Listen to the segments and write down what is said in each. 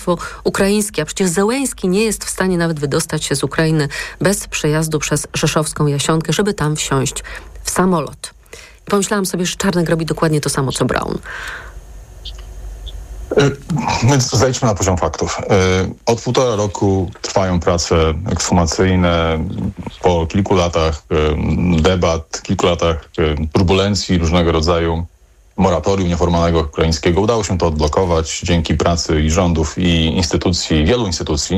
państwo ukraińskie, a przecież Zełenski nie jest w stanie nawet wydostać się z Ukrainy bez przejazdu przez rzeszowską Jasionkę, żeby tam wsiąść w samolot. I pomyślałam sobie, że Czarnek robi dokładnie to samo, co Braun. Więc zejdźmy na poziom faktów. Od 1,5 roku trwają prace ekshumacyjne. Po kilku latach debat, kilku latach turbulencji różnego rodzaju, moratorium nieformalnego ukraińskiego, udało się to odblokować dzięki pracy i rządów, i instytucji, wielu instytucji,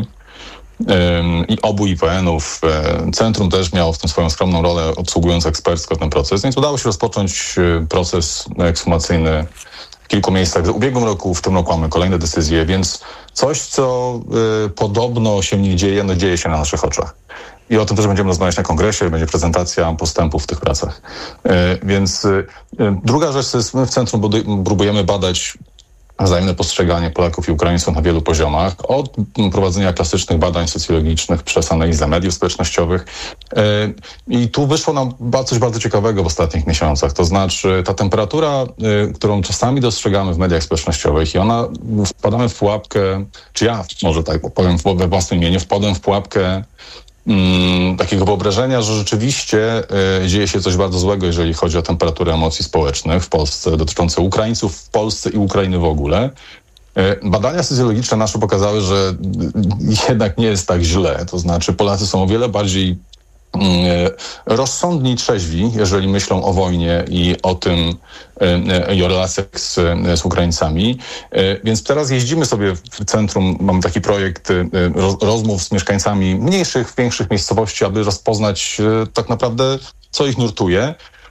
i obu IPN-ów. Centrum też miało w tym swoją skromną rolę, obsługując ekspercko ten proces, więc udało się rozpocząć proces ekshumacyjny w kilku miejscach. W ubiegłym roku, w tym roku mamy kolejne decyzje, więc coś, co podobno się nie dzieje, no dzieje się na naszych oczach. I o tym też będziemy rozmawiać na kongresie, będzie prezentacja postępów w tych pracach. Więc druga rzecz to jest, my w centrum próbujemy badać wzajemne postrzeganie Polaków i Ukraińców na wielu poziomach. Od prowadzenia klasycznych badań socjologicznych przez analizę mediów społecznościowych. I tu wyszło nam coś bardzo ciekawego w ostatnich miesiącach. To znaczy ta temperatura, którą czasami dostrzegamy w mediach społecznościowych i wpadamy w pułapkę, czy ja może tak powiem we własnym imieniu, wpadłem w pułapkę takiego wyobrażenia, że rzeczywiście dzieje się coś bardzo złego, jeżeli chodzi o temperaturę emocji społecznych w Polsce, dotyczące Ukraińców w Polsce i Ukrainy w ogóle. Badania socjologiczne nasze pokazały, że jednak nie jest tak źle. To znaczy Polacy są o wiele bardziej rozsądni i trzeźwi, jeżeli myślą o wojnie i o tym, i o relacjach z Ukraińcami. Więc teraz jeździmy sobie w centrum, mamy taki projekt rozmów z mieszkańcami mniejszych, większych miejscowości, aby rozpoznać tak naprawdę, co ich nurtuje.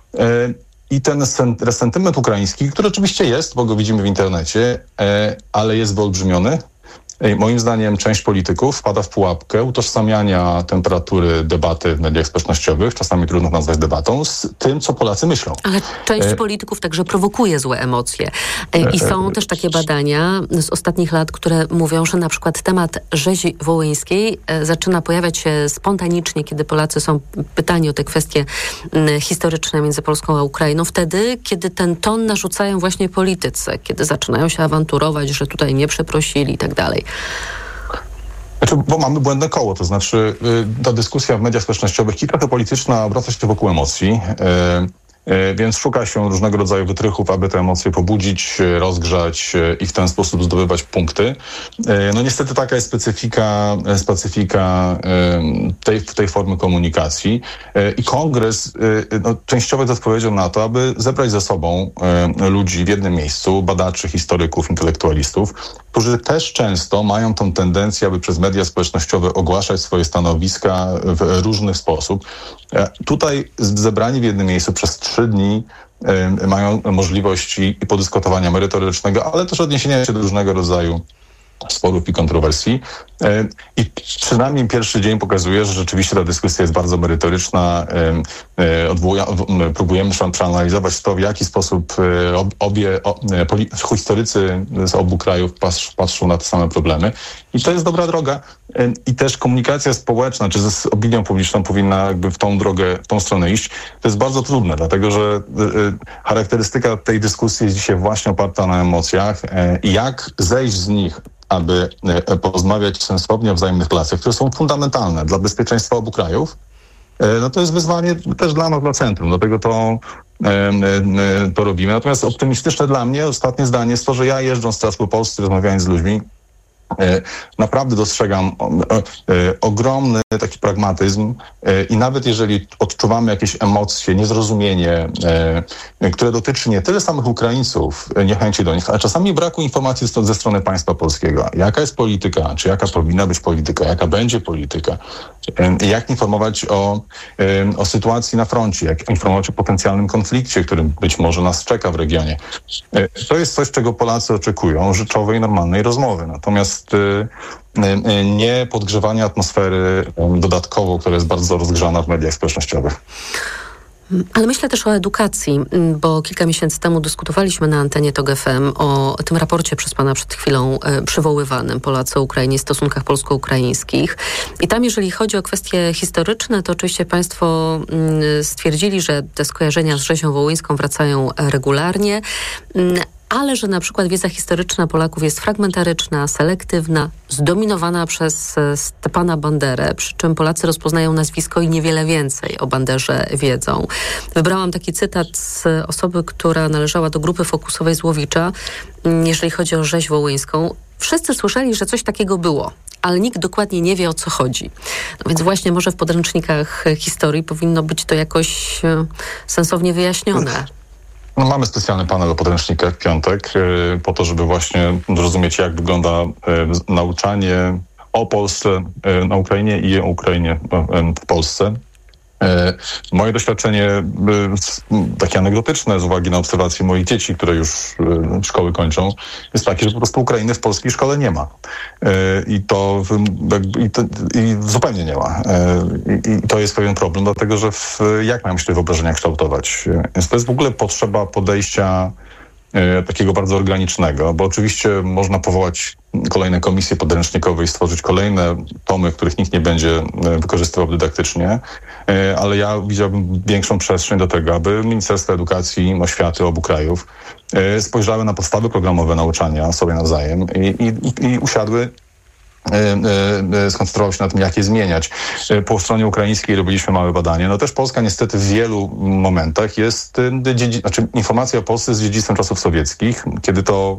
I ten resentyment ukraiński, który oczywiście jest, bo go widzimy w internecie, ale jest wyolbrzymiony. Moim zdaniem część polityków wpada w pułapkę utożsamiania temperatury debaty w mediach społecznościowych, czasami trudno nazwać debatą, z tym, co Polacy myślą. Ale część polityków także prowokuje złe emocje. I są też takie badania z ostatnich lat, które mówią, że na przykład temat rzezi wołyńskiej zaczyna pojawiać się spontanicznie, kiedy Polacy są pytani o te kwestie historyczne między Polską a Ukrainą, wtedy, kiedy ten ton narzucają właśnie politycy, kiedy zaczynają się awanturować, że tutaj nie przeprosili i tak dalej. Znaczy, bo mamy błędne koło, to znaczy ta dyskusja w mediach społecznościowych i trochę polityczna obraca się wokół emocji, więc szuka się różnego rodzaju wytrychów, aby te emocje pobudzić, rozgrzać i w ten sposób zdobywać punkty. No niestety taka jest specyfika tej formy komunikacji i Kongres częściowo jest odpowiedzią na to, aby zebrać ze sobą ludzi w jednym miejscu, badaczy, historyków, intelektualistów, którzy też często mają tą tendencję, aby przez media społecznościowe ogłaszać swoje stanowiska w różny sposób. Tutaj zebrani w jednym miejscu przez 3 dni mają możliwości i podyskutowania merytorycznego, ale też odniesienia się do różnego rodzaju sporów i kontrowersji. I przynajmniej pierwszy dzień pokazuje, że rzeczywiście ta dyskusja jest bardzo merytoryczna. Próbujemy przeanalizować to, w jaki sposób historycy z obu krajów patrzą na te same problemy. I to jest dobra droga. I też komunikacja społeczna, czy z opinią publiczną powinna jakby w tą drogę, w tą stronę iść. To jest bardzo trudne, dlatego że charakterystyka tej dyskusji jest dzisiaj właśnie oparta na emocjach. Jak zejść z nich, aby porozmawiać sensownie o wzajemnych relacjach, które są fundamentalne dla bezpieczeństwa obu krajów, no to jest wyzwanie też dla nas, dla centrum. Dlatego to robimy. Natomiast optymistyczne dla mnie ostatnie zdanie jest to, że ja jeżdżąc teraz po Polsce, rozmawiając z ludźmi, naprawdę dostrzegam ogromny taki pragmatyzm i nawet jeżeli odczuwamy jakieś emocje, niezrozumienie, które dotyczy nie tyle samych Ukraińców, niechęci do nich, ale czasami braku informacji ze strony państwa polskiego. Jaka jest polityka, czy jaka powinna być polityka, jaka będzie polityka, jak informować o sytuacji na froncie, jak informować o potencjalnym konflikcie, który być może nas czeka w regionie. To jest coś, czego Polacy oczekują, rzeczowej, normalnej rozmowy. Natomiast nie podgrzewania atmosfery dodatkowo, która jest bardzo rozgrzana w mediach społecznościowych. Ale myślę też o edukacji, bo kilka miesięcy temu dyskutowaliśmy na antenie TOG FM o tym raporcie przez pana przed chwilą przywoływanym Polacy o Ukrainie, stosunkach polsko-ukraińskich. I tam, jeżeli chodzi o kwestie historyczne, to oczywiście państwo stwierdzili, że te skojarzenia z rzezią wołyńską wracają regularnie, ale że na przykład wiedza historyczna Polaków jest fragmentaryczna, selektywna, zdominowana przez Stepana Banderę, przy czym Polacy rozpoznają nazwisko i niewiele więcej o Banderze wiedzą. Wybrałam taki cytat z osoby, która należała do grupy fokusowej Złowicza, jeżeli chodzi o rzeź wołyńską. Wszyscy słyszeli, że coś takiego było, ale nikt dokładnie nie wie, o co chodzi. No więc właśnie może w podręcznikach historii powinno być to jakoś sensownie wyjaśnione. No, mamy specjalny panel o podręcznikach w piątek, po to, żeby właśnie zrozumieć, jak wygląda nauczanie o Polsce na Ukrainie i o Ukrainie w Polsce. Moje doświadczenie, takie anegdotyczne z uwagi na obserwacje moich dzieci, które już szkoły kończą, jest takie, że po prostu Ukrainy w polskiej szkole nie ma. I zupełnie nie ma. I to jest pewien problem, dlatego że jak mają się te wyobrażenia kształtować? Więc to jest w ogóle potrzeba podejścia takiego bardzo organicznego, bo oczywiście można powołać kolejne komisje podręcznikowe i stworzyć kolejne tomy, których nikt nie będzie wykorzystywał dydaktycznie, ale ja widziałbym większą przestrzeń do tego, aby Ministerstwo Edukacji i Oświaty obu krajów spojrzały na podstawy programowe nauczania sobie nawzajem i usiadły, skoncentrował się na tym, jak je zmieniać. Po stronie ukraińskiej robiliśmy małe badanie. No też Polska niestety w wielu momentach jest, informacja o Polsce jest dziedzictwem czasów sowieckich, kiedy to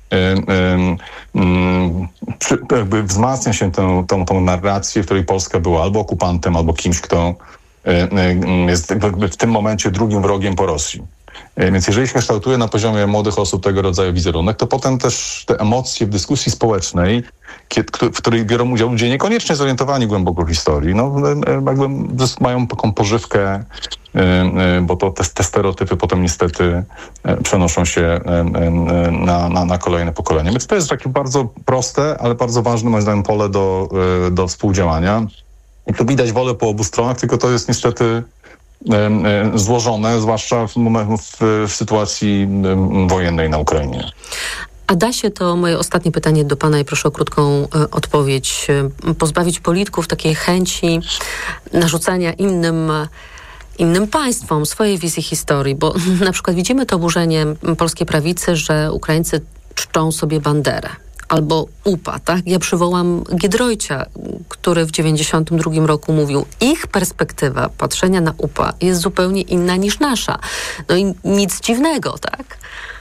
jakby wzmacnia się tą narrację, w której Polska była albo okupantem, albo kimś, kto jest jakby w tym momencie drugim wrogiem po Rosji. Więc jeżeli się kształtuje na poziomie młodych osób tego rodzaju wizerunek, to potem też te emocje w dyskusji społecznej, w której biorą udział ludzie niekoniecznie zorientowani głęboko w historii, no jakby mają taką pożywkę, bo to te stereotypy potem niestety przenoszą się na kolejne pokolenia. Więc to jest takie bardzo proste, ale bardzo ważne, moim zdaniem, pole do współdziałania. I tu widać wolę po obu stronach, tylko to jest niestety złożone, zwłaszcza w sytuacji wojennej na Ukrainie. A da się, to moje ostatnie pytanie do pana i proszę o krótką odpowiedź, pozbawić polityków takiej chęci narzucania innym państwom swojej wizji historii, bo na przykład widzimy to oburzenie polskiej prawicy, że Ukraińcy czczą sobie Banderę. Albo UPA, tak? Ja przywołam Giedroycia, który w 1992 roku mówił, ich perspektywa patrzenia na UPA jest zupełnie inna niż nasza. No i nic dziwnego, tak?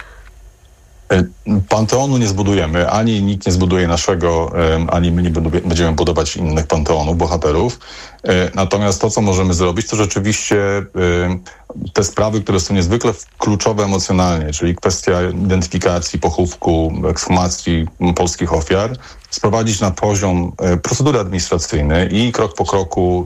Panteonu nie zbudujemy, ani nikt nie zbuduje naszego, ani my nie będziemy budować innych panteonów, bohaterów. Natomiast to, co możemy zrobić, to rzeczywiście te sprawy, które są niezwykle kluczowe emocjonalnie, czyli kwestia identyfikacji, pochówku, ekshumacji polskich ofiar, sprowadzić na poziom procedury administracyjnej i krok po kroku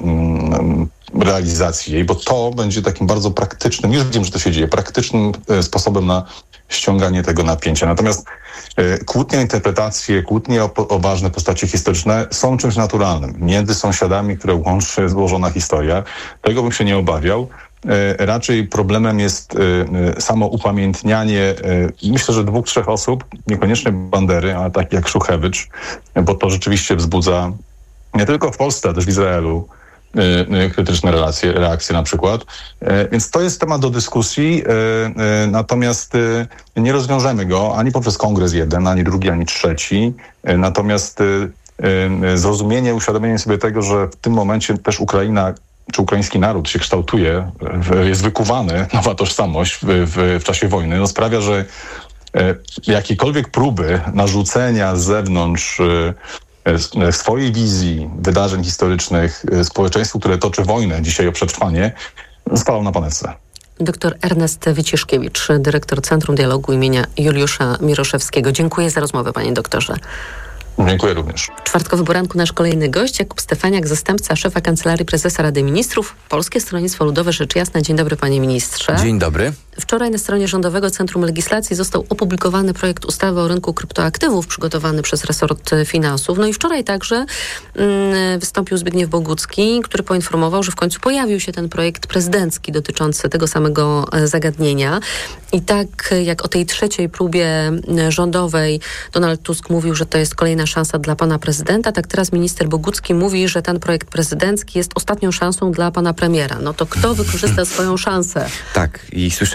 realizacji jej, bo to będzie takim bardzo praktycznym, już wiem, że to się dzieje, praktycznym sposobem na ściąganie tego napięcia. Natomiast kłótnie o interpretacje, kłótnie o ważne postacie historyczne są czymś naturalnym. Między sąsiadami, które łączy złożona historia, tego bym się nie obawiał. Raczej problemem jest samo upamiętnianie, myślę, że 2-3 osób, niekoniecznie Bandery, ale tak jak Szuchewicz, bo to rzeczywiście wzbudza nie tylko w Polsce, ale też w Izraelu krytyczne reakcje na przykład. Więc to jest temat do dyskusji, natomiast nie rozwiążemy go ani poprzez kongres jeden, ani drugi, ani trzeci. Natomiast zrozumienie, uświadomienie sobie tego, że w tym momencie też Ukraina czy ukraiński naród się kształtuje, jest wykuwany, nowa tożsamość w czasie wojny, no sprawia, że jakiekolwiek próby narzucenia z zewnątrz swojej wizji wydarzeń historycznych społeczeństwu, które toczy wojnę dzisiaj o przetrwanie, spalą na panewce. Dr Ernest Wyciszkiewicz, dyrektor Centrum Dialogu imienia Juliusza Miroszewskiego. Dziękuję za rozmowę, panie doktorze. Dziękuję również. W czwartkowym poranku nasz kolejny gość, Jakub Stefaniak, zastępca szefa Kancelarii Prezesa Rady Ministrów, Polskie Stronnictwo Ludowe, rzecz jasna. Dzień dobry, panie ministrze. Dzień dobry. Wczoraj na stronie Rządowego Centrum Legislacji został opublikowany projekt ustawy o rynku kryptoaktywów przygotowany przez resort finansów. No i wczoraj także wystąpił Zbigniew Bogucki, który poinformował, że w końcu pojawił się ten projekt prezydencki dotyczący tego samego zagadnienia. I tak jak o tej trzeciej próbie rządowej Donald Tusk mówił, że to jest kolejna szansa dla pana prezydenta, tak teraz minister Bogucki mówi, że ten projekt prezydencki jest ostatnią szansą dla pana premiera. No to kto wykorzysta swoją szansę? Tak, i słyszałem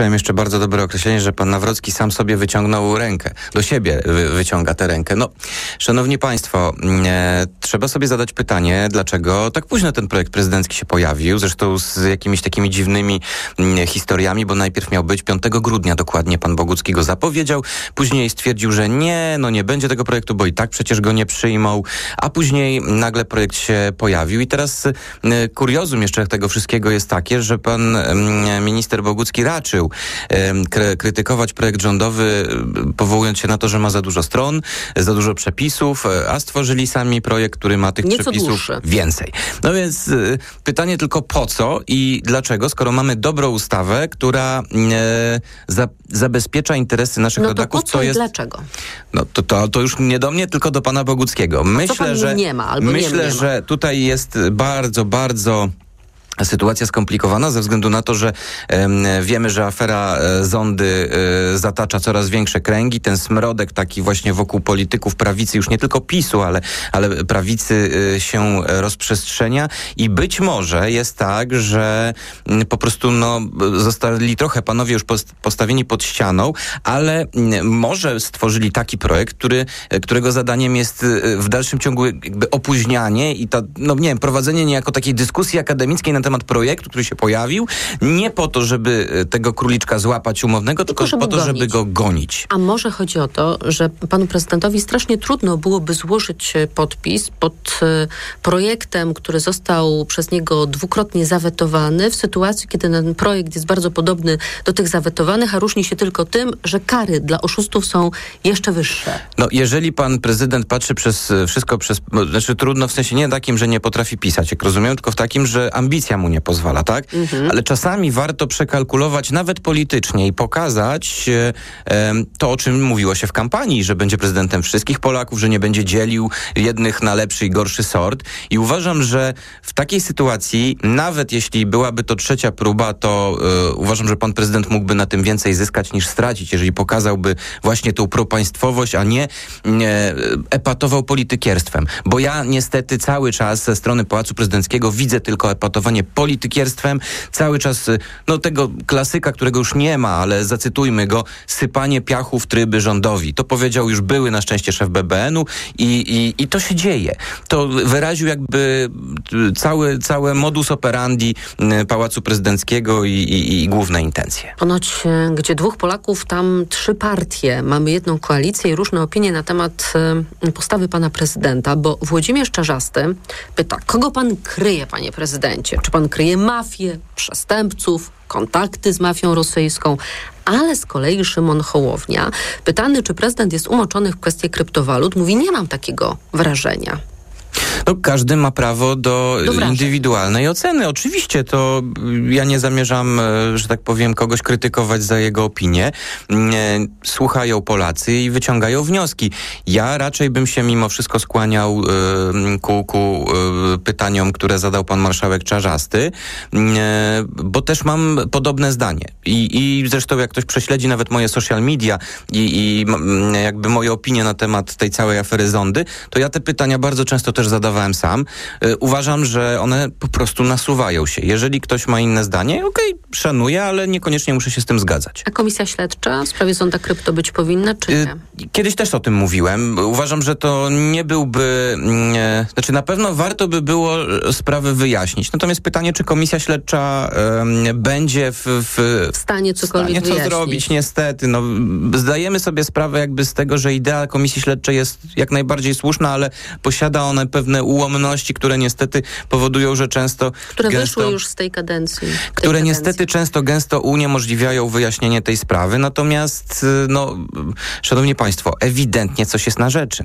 słyszałem jeszcze bardzo dobre określenie, że pan Nawrocki sam sobie wyciągnął rękę. Do siebie wyciąga tę rękę. No, szanowni państwo, trzeba sobie zadać pytanie, dlaczego tak późno ten projekt prezydencki się pojawił, zresztą z jakimiś takimi dziwnymi historiami, bo najpierw miał być 5 grudnia dokładnie, pan Bogucki go zapowiedział, później stwierdził, że nie będzie tego projektu, bo i tak przecież go nie przyjmą, a później nagle projekt się pojawił i teraz kuriozum jeszcze tego wszystkiego jest takie, że pan minister Bogucki raczył krytykować projekt rządowy, powołując się na to, że ma za dużo stron, za dużo przepisów, a stworzyli sami projekt, który ma tych przepisów więcej. No więc pytanie tylko po co i dlaczego, skoro mamy dobrą ustawę, która zabezpiecza interesy naszych rodaków. No to po co i dlaczego? No to już nie do mnie, tylko do pana Boguckiego. Myślę, że tutaj jest bardzo, bardzo sytuacja skomplikowana ze względu na to, że wiemy, że afera Zondy zatacza coraz większe kręgi. Ten smrodek taki właśnie wokół polityków prawicy, już nie tylko PiS-u, ale prawicy się rozprzestrzenia i być może jest tak, że po prostu zostali trochę panowie już postawieni pod ścianą, ale może stworzyli taki projekt, którego zadaniem jest w dalszym ciągu jakby opóźnianie i prowadzenie niejako takiej dyskusji akademickiej na temat projektu, który się pojawił, nie po to, żeby tego króliczka złapać umownego, tylko po to, żeby go gonić. A może chodzi o to, że panu prezydentowi strasznie trudno byłoby złożyć podpis pod projektem, który został przez niego dwukrotnie zawetowany, w sytuacji, kiedy ten projekt jest bardzo podobny do tych zawetowanych, a różni się tylko tym, że kary dla oszustów są jeszcze wyższe. No, jeżeli pan prezydent patrzy trudno w sensie nie takim, że nie potrafi pisać, jak rozumiem, tylko w takim, że ambicja mu nie pozwala, tak? Ale czasami warto przekalkulować nawet politycznie i pokazać to, o czym mówiło się w kampanii, że będzie prezydentem wszystkich Polaków, że nie będzie dzielił jednych na lepszy i gorszy sort. I uważam, że w takiej sytuacji, nawet jeśli byłaby to trzecia próba, to uważam, że pan prezydent mógłby na tym więcej zyskać niż stracić, jeżeli pokazałby właśnie tą propaństwowość, a nie epatował politykierstwem. Bo ja niestety cały czas ze strony Pałacu Prezydenckiego widzę tylko epatowanie politykierstwem, cały czas tego klasyka, którego już nie ma, ale zacytujmy go, sypanie piachu w tryby rządowi. To powiedział już były na szczęście szef BBN-u i to się dzieje. To wyraził jakby całe modus operandi Pałacu Prezydenckiego i główne intencje. Ponoć gdzie 2 Polaków, tam 3 partie. Mamy jedną koalicję i różne opinie na temat postawy pana prezydenta, bo Włodzimierz Czarzasty pyta, kogo pan kryje, panie prezydencie? Czy pan kryje mafię, przestępców, kontakty z mafią rosyjską? Ale z kolei Szymon Hołownia, pytany, czy prezydent jest umoczony w kwestii kryptowalut, mówi, nie mam takiego wrażenia. No, każdy ma prawo do indywidualnej oceny. Oczywiście to ja nie zamierzam, że tak powiem, kogoś krytykować za jego opinię. Słuchają Polacy i wyciągają wnioski. Ja raczej bym się mimo wszystko skłaniał ku pytaniom, które zadał pan marszałek Czarzasty, bo też mam podobne zdanie. I zresztą jak ktoś prześledzi nawet moje social media i jakby moje opinie na temat tej całej afery Zondy, to ja te pytania bardzo często też zadawałem sam. Uważam, że one po prostu nasuwają się. Jeżeli ktoś ma inne zdanie, szanuję, ale niekoniecznie muszę się z tym zgadzać. A komisja śledcza w sprawie Zonda Krypto być powinna, czy nie? Kiedyś też o tym mówiłem. Uważam, że to nie byłby... na pewno warto by było sprawę wyjaśnić. Natomiast pytanie, czy komisja śledcza będzie w stanie cokolwiek to zrobić, niestety. Zdajemy sobie sprawę jakby z tego, że idea komisji śledczej jest jak najbardziej słuszna, ale posiada ona pewne ułomności, które niestety powodują, że często... Które wyszły już z tej kadencji. Niestety często gęsto uniemożliwiają wyjaśnienie tej sprawy. Natomiast, szanowni państwo, ewidentnie coś jest na rzeczy.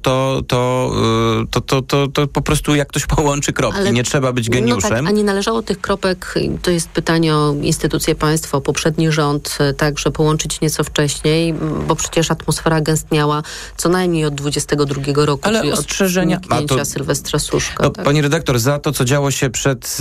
To po prostu jak ktoś połączy kropki. Ale nie trzeba być geniuszem. Tak, a nie należało tych kropek, to jest pytanie o instytucje państwa, o poprzedni rząd, także połączyć nieco wcześniej, bo przecież atmosfera gęstniała co najmniej od 22 roku. Ale ostrzeżenia... Sylwestra Suszka. No, tak? Pani redaktor, za to, co działo się przed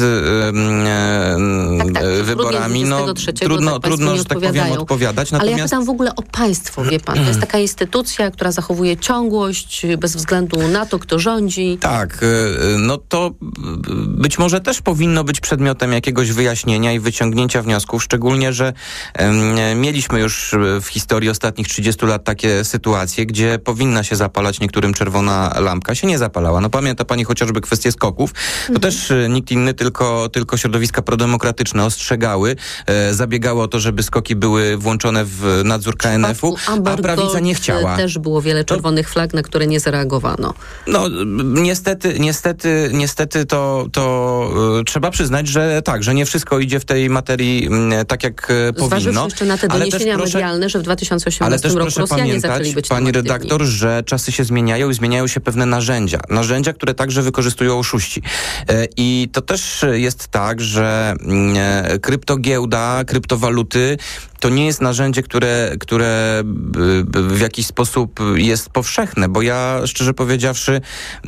wyborami, trudno, że tak powiem, odpowiadać. Ale ja pytam w ogóle o państwo, wie pan. To jest taka instytucja, która zachowuje ciągłość bez względu na to, kto rządzi. Tak, no to być może też powinno być przedmiotem jakiegoś wyjaśnienia i wyciągnięcia wniosków, szczególnie, że mieliśmy już w historii ostatnich 30 lat takie sytuacje, gdzie powinna się zapalać niektórym czerwona lampka, się nie zapalała. No pamięta pani chociażby kwestię SKOK-ów. To też nikt inny, tylko środowiska prodemokratyczne ostrzegały, zabiegały o to, żeby SKOK-i były włączone w nadzór KNF-u, a prawica nie chciała. Też było wiele czerwonych flag, na które nie zareagowano. No niestety to trzeba przyznać, że tak, że nie wszystko idzie w tej materii tak, jak powinno. Zważywszy jeszcze na te doniesienia medialne, że w 2018 roku Rosjanie zaczęli być pani redaktor, że czasy się zmieniają i zmieniają się pewne narzędzia, które także wykorzystują oszuści. I to też jest tak, że kryptogiełda, kryptowaluty to nie jest narzędzie, które w jakiś sposób jest powszechne, bo ja, szczerze powiedziawszy,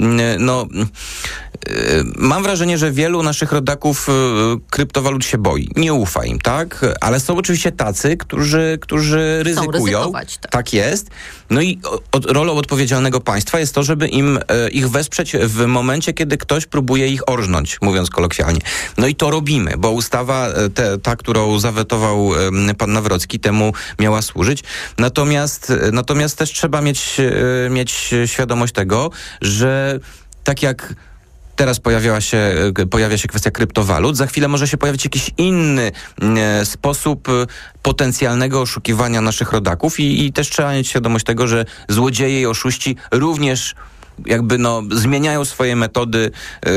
mam wrażenie, że wielu naszych rodaków kryptowalut się boi. Nie ufa im, tak? Ale są oczywiście tacy, którzy ryzykują. Tak jest. No i rolą odpowiedzialnego państwa jest to, żeby ich wesprzeć w momencie, kiedy ktoś próbuje ich orżnąć, mówiąc kolokwialnie. No i to robimy, bo ustawa ta, którą zawetował pan Nawrocki, temu miała służyć. Natomiast też trzeba mieć świadomość tego, że tak jak teraz pojawia się kwestia kryptowalut. Za chwilę może się pojawić jakiś inny sposób potencjalnego oszukiwania naszych rodaków i też trzeba mieć świadomość tego, że złodzieje i oszuści również zmieniają swoje metody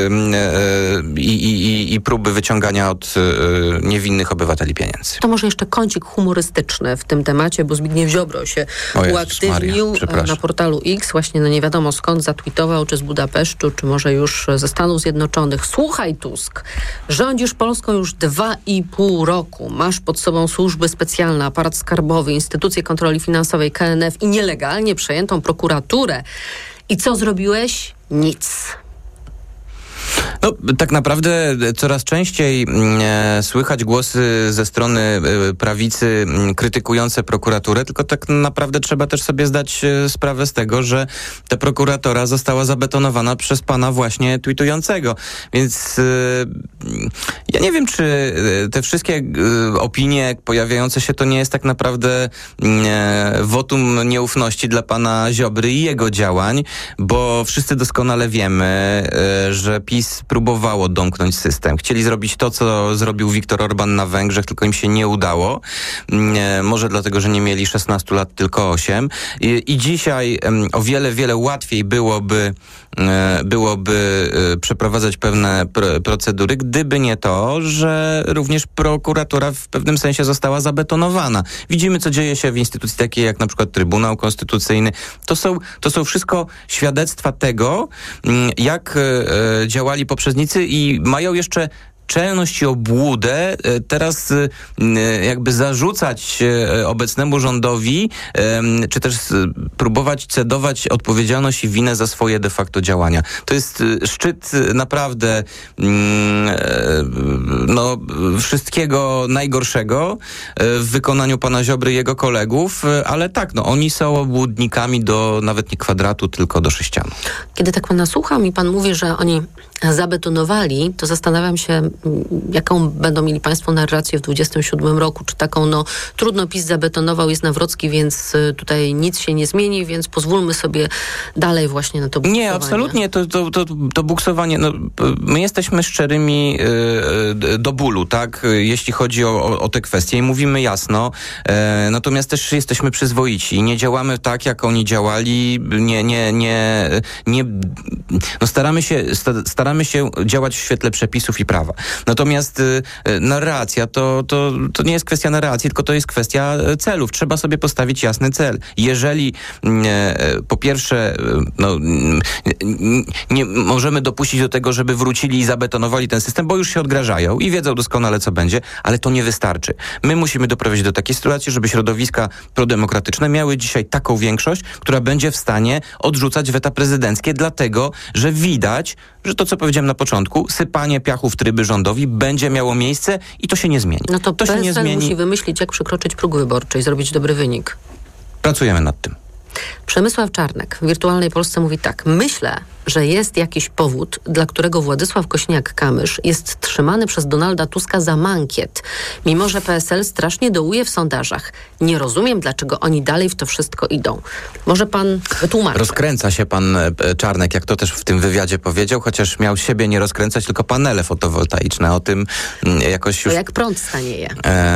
i próby wyciągania od niewinnych obywateli pieniędzy. To może jeszcze kącik humorystyczny w tym temacie, bo Zbigniew Ziobro się uaktywnił na portalu X, właśnie nie wiadomo skąd zatweetował, czy z Budapesztu, czy może już ze Stanów Zjednoczonych. Słuchaj, Tusk, rządzisz Polską już 2,5 roku. Masz pod sobą służby specjalne, aparat skarbowy, instytucje kontroli finansowej, KNF i nielegalnie przejętą prokuraturę. I co zrobiłeś? Nic. No, tak naprawdę coraz częściej słychać głosy ze strony prawicy krytykujące prokuraturę, tylko tak naprawdę trzeba też sobie zdać sprawę z tego, że ta prokuratura została zabetonowana przez pana właśnie tweetującego. Więc ja nie wiem, czy te wszystkie opinie pojawiające się to nie jest tak naprawdę wotum nieufności dla pana Ziobry i jego działań, bo wszyscy doskonale wiemy, że PiS próbowało domknąć system. Chcieli zrobić to, co zrobił Viktor Orban na Węgrzech, tylko im się nie udało. Może dlatego, że nie mieli 16 lat, tylko 8. I dzisiaj o wiele łatwiej byłoby przeprowadzać pewne procedury, gdyby nie to, że również prokuratura w pewnym sensie została zabetonowana. Widzimy, co dzieje się w instytucji takiej jak na przykład Trybunał Konstytucyjny. To są wszystko świadectwa tego, jak działali poprzednicy i mają jeszcze czelność i obłudę teraz jakby zarzucać obecnemu rządowi, czy też próbować cedować odpowiedzialność i winę za swoje de facto działania. To jest szczyt naprawdę wszystkiego najgorszego w wykonaniu pana Ziobry i jego kolegów, ale tak, oni są obłudnikami do nawet nie kwadratu, tylko do sześcianu. Kiedy tak pana słucham i pan mówi, że oni zabetonowali, to zastanawiam się, jaką będą mieli państwo narrację w 27 roku. Czy taką, trudno PiS zabetonował, jest Nawrocki, więc tutaj nic się nie zmieni, więc pozwólmy sobie dalej właśnie na to buksowanie. Nie, absolutnie. To buksowanie, my jesteśmy szczerymi do bólu, tak? Jeśli chodzi o te kwestie i mówimy jasno, natomiast też jesteśmy przyzwoici i nie działamy tak, jak oni działali, staramy staramy się działać w świetle przepisów i prawa. Natomiast narracja to nie jest kwestia narracji, tylko to jest kwestia celów. Trzeba sobie postawić jasny cel. Jeżeli po pierwsze nie możemy dopuścić do tego, żeby wrócili i zabetonowali ten system, bo już się odgrażają i wiedzą doskonale, co będzie, ale to nie wystarczy. My musimy doprowadzić do takiej sytuacji, żeby środowiska prodemokratyczne miały dzisiaj taką większość, która będzie w stanie odrzucać weta prezydenckie, dlatego, że widać, że to, co powiedziałem na początku, sypanie piachu w tryby rządowi będzie miało miejsce i to się nie zmieni. No to się nie zmieni. Musi wymyślić, jak przekroczyć próg wyborczy i zrobić dobry wynik. Pracujemy nad tym. Przemysław Czarnek w Wirtualnej Polsce mówi tak. Myślę, że jest jakiś powód, dla którego Władysław Kosiniak-Kamysz jest trzymany przez Donalda Tuska za mankiet, mimo że PSL strasznie dołuje w sondażach. Nie rozumiem, dlaczego oni dalej w to wszystko idą. Może pan wytłumaczy? Rozkręca się pan Czarnek, jak to też w tym wywiadzie powiedział, chociaż miał siebie nie rozkręcać, tylko panele fotowoltaiczne. O tym jakoś już... To jak prąd stanieje.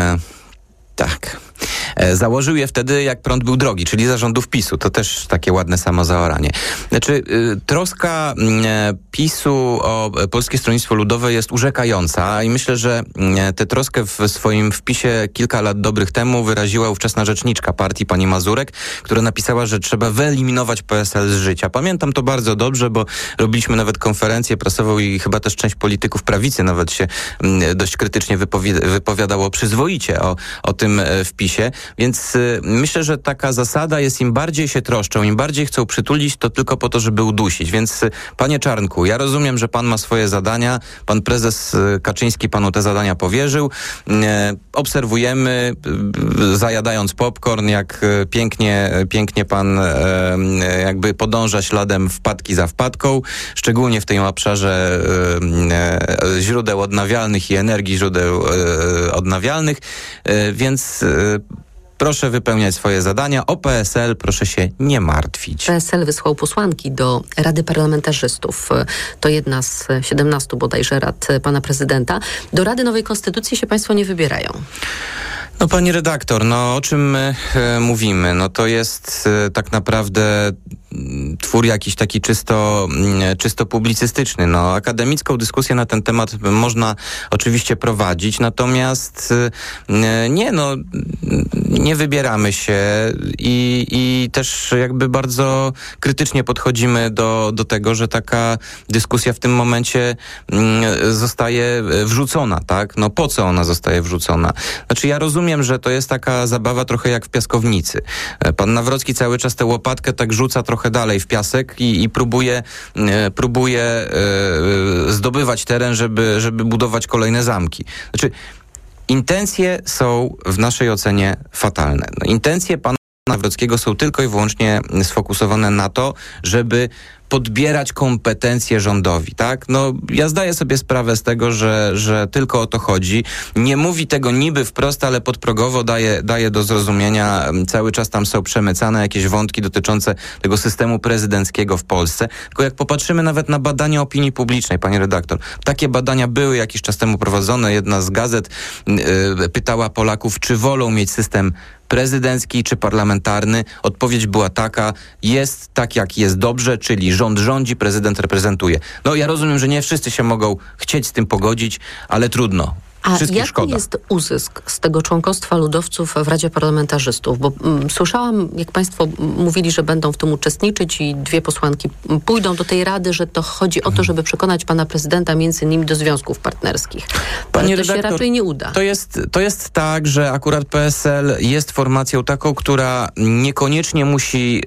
Tak. Założył je wtedy, jak prąd był drogi, czyli za rządów PiS-u. To też takie ładne samozaoranie. Znaczy, troska PiS-u o Polskie Stronnictwo Ludowe jest urzekająca i myślę, że tę troskę w swoim wpisie kilka lat dobrych temu wyraziła ówczesna rzeczniczka partii, pani Mazurek, która napisała, że trzeba wyeliminować PSL z życia. Pamiętam to bardzo dobrze, bo robiliśmy nawet konferencję prasową i chyba też część polityków prawicy nawet się dość krytycznie wypowiadało przyzwoicie o tym wpisie. Więc myślę, że taka zasada jest, im bardziej się troszczą, im bardziej chcą przytulić, to tylko po to, żeby udusić. Więc panie Czarnku, ja rozumiem, że pan ma swoje zadania. Pan prezes Kaczyński panu te zadania powierzył. Obserwujemy, zajadając popcorn, jak pięknie pan jakby podąża śladem wpadki za wpadką, szczególnie w tym obszarze źródeł odnawialnych i energii źródeł odnawialnych. Więc proszę wypełniać swoje zadania. O PSL proszę się nie martwić. PSL wysłał posłanki do Rady Parlamentarzystów. To jedna z 17 bodajże rad pana prezydenta. Do Rady Nowej Konstytucji się państwo nie wybierają. No pani redaktor, o czym my mówimy? No to jest tak naprawdę twór jakiś taki czysto publicystyczny. Akademicką dyskusję na ten temat można oczywiście prowadzić, natomiast nie wybieramy się i też jakby bardzo krytycznie podchodzimy do tego, że taka dyskusja w tym momencie zostaje wrzucona, tak? Po co ona zostaje wrzucona? Znaczy ja rozumiem, że to jest taka zabawa trochę jak w piaskownicy. Pan Nawrocki cały czas tę łopatkę tak rzuca trochę dalej w piasek i próbuje zdobywać teren, żeby budować kolejne zamki. Znaczy, intencje są w naszej ocenie fatalne. Intencje pana Nawrockiego są tylko i wyłącznie sfokusowane na to, żeby podbierać kompetencje rządowi, tak? Ja zdaję sobie sprawę z tego, że tylko o to chodzi. Nie mówi tego niby wprost, ale podprogowo daje do zrozumienia. Cały czas tam są przemycane jakieś wątki dotyczące tego systemu prezydenckiego w Polsce. Tylko jak popatrzymy nawet na badania opinii publicznej, pani redaktor, takie badania były jakiś czas temu prowadzone. Jedna z gazet pytała Polaków, czy wolą mieć system prezydencki czy parlamentarny. Odpowiedź była taka, jest tak jak jest dobrze, czyli rząd rządzi, prezydent reprezentuje. Ja rozumiem, że nie wszyscy się mogą chcieć z tym pogodzić, ale trudno. A jaki jest uzysk z tego członkostwa ludowców w Radzie Parlamentarzystów? Bo słyszałam, jak państwo mówili, że będą w tym uczestniczyć i 2 posłanki pójdą do tej rady, że to chodzi o to, żeby przekonać pana prezydenta między innymi do związków partnerskich. Ale to się raczej nie uda. To jest tak, że akurat PSL jest formacją taką, która niekoniecznie musi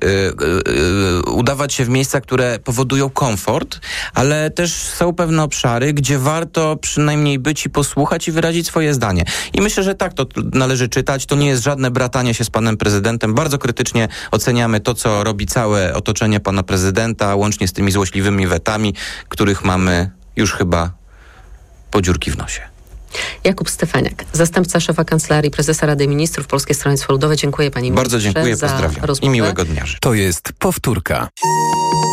udawać się w miejsca, które powodują komfort, ale też są pewne obszary, gdzie warto przynajmniej być i posłuchać i wyrazić swoje zdanie. I myślę, że tak to należy czytać. To nie jest żadne bratanie się z panem prezydentem. Bardzo krytycznie oceniamy to, co robi całe otoczenie pana prezydenta, łącznie z tymi złośliwymi wetami, których mamy już chyba po dziurki w nosie. Jakub Stefaniak, zastępca szefa Kancelarii Prezesa Rady Ministrów Polskie Stronnictwo Ludowe. Dziękuję pani ministrze. Bardzo dziękuję, pozdrawiam i miłego dnia życzę. To jest powtórka.